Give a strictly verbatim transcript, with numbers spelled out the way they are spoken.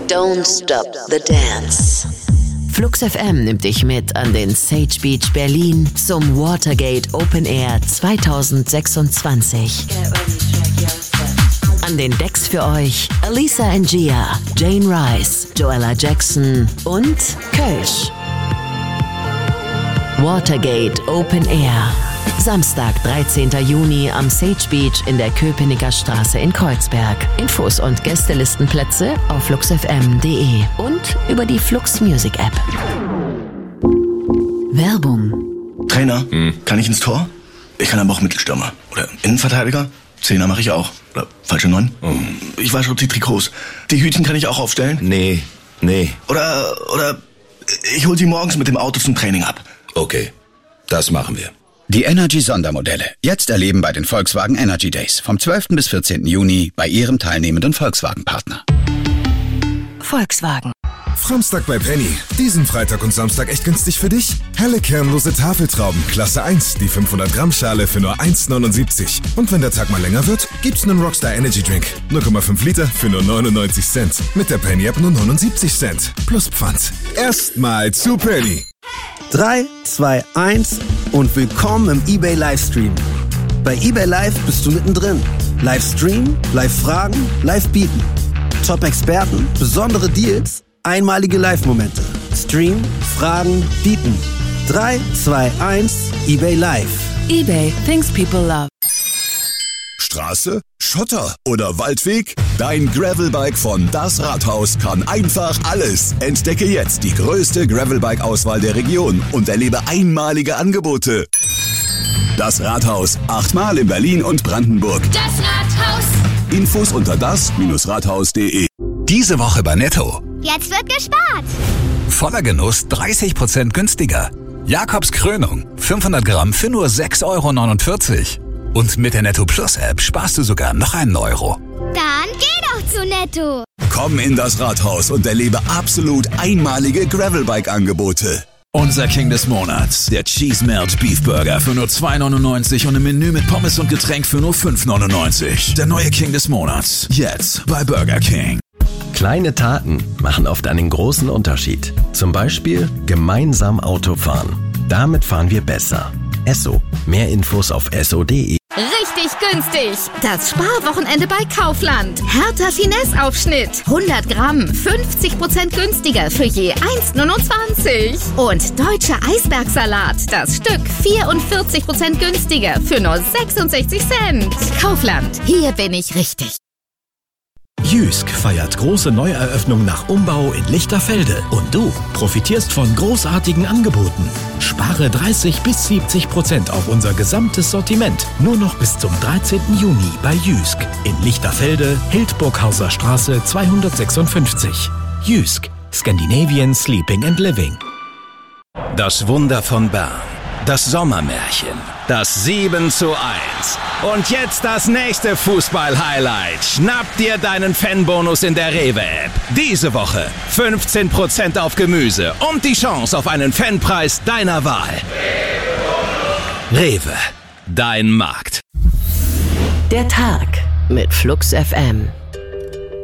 Don't Stop the Dance. Flux F M nimmt dich mit an den Sage Beach Berlin zum Watergate Open Air zwanzig sechsundzwanzig. An den Decks für euch Alisa and Gia, Jane Rice, Joella Jackson und Kölsch. Watergate Open Air. Samstag, dreizehnten Juni am Sage Beach in der Köpenicker Straße in Kreuzberg. Infos und Gästelistenplätze auf flux f m punkt d e und über die Flux Music App. Werbung. Trainer, hm. kann ich ins Tor? Ich kann aber auch Mittelstürmer. Oder Innenverteidiger? Zehner mache ich auch. Oder falsche Neun? Hm. Ich wasche auch die Trikots. Die Hütchen kann ich auch aufstellen? Nee, nee. Oder, oder ich hol sie morgens mit dem Auto zum Training ab. Okay, das machen wir. Die Energy-Sondermodelle. Jetzt erleben bei den Volkswagen Energy Days. Vom zwölften bis vierzehnten Juni bei Ihrem teilnehmenden Volkswagen-Partner. Volkswagen. Framstag bei Penny. Diesen Freitag und Samstag echt günstig für dich. Helle kernlose Tafeltrauben, Klasse eins, die fünfhundert Gramm Schale für nur eins neunundsiebzig. Und wenn der Tag mal länger wird, gibt's einen Rockstar Energy Drink. null Komma fünf Liter für nur neunundneunzig Cent. Mit der Penny App nur neunundsiebzig Cent. Plus Pfand. Erstmal zu Penny. drei, zwei, eins und willkommen im eBay Livestream. Bei eBay Live bist du mittendrin. Livestream, Live-Fragen, Live-Bieten. Top-Experten, besondere Deals, einmalige Live-Momente. Stream, Fragen, Bieten. drei, zwei, eins, eBay Live. eBay, things people love. Straße, Schotter oder Waldweg? Dein Gravelbike von Das Rathaus kann einfach alles. Entdecke jetzt die größte Gravelbike-Auswahl der Region und erlebe einmalige Angebote. Das Rathaus, achtmal in Berlin und Brandenburg. Das Rathaus. Infos unter das Rathaus punkt de. Diese Woche bei Netto. Jetzt wird gespart. Voller Genuss dreißig Prozent günstiger. Jakobs Krönung, fünfhundert Gramm für nur sechs Euro neunundvierzig. Und mit der Netto Plus App sparst du sogar noch einen Euro. Dann geh doch zu Netto. Komm in das Rathaus und erlebe absolut einmalige Gravelbike-Angebote. Unser King des Monats, der Cheese Melt Beef Burger für nur zwei neunundneunzig und im Menü mit Pommes und Getränk für nur fünf neunundneunzig. Der neue King des Monats, jetzt bei Burger King. Kleine Taten machen oft einen großen Unterschied. Zum Beispiel gemeinsam Auto fahren. Damit fahren wir besser. Esso. Mehr Infos auf esso punkt de. Richtig günstig. Das Sparwochenende bei Kaufland. Hertha Finesse-Aufschnitt. hundert Gramm. fünfzig Prozent günstiger für je eins neunundzwanzig. Und deutscher Eisbergsalat. Das Stück vierundvierzig Prozent günstiger für nur sechsundsechzig Cent. Kaufland. Hier bin ich richtig. Jysk feiert große Neueröffnung nach Umbau in Lichterfelde. Und du profitierst von großartigen Angeboten. Spare dreißig bis siebzig Prozent auf unser gesamtes Sortiment. Nur noch bis zum dreizehnten Juni bei Jysk. In Lichterfelde, Hildburghauser Straße zweihundertsechsundfünfzig. Jysk. Scandinavian Sleeping and Living. Das Wunder von Bern. Das Sommermärchen. Das sieben zu eins. Und jetzt das nächste Fußball-Highlight. Schnapp dir deinen Fanbonus in der Rewe-App. Diese Woche fünfzehn Prozent auf Gemüse und die Chance auf einen Fanpreis deiner Wahl. Rewe, dein Markt. Der Tag mit Flux F M.